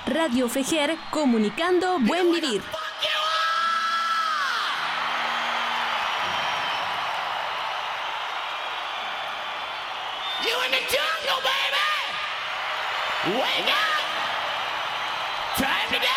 Radio Fejer, comunicando buen vivir. You in the jungle, baby! Wake up!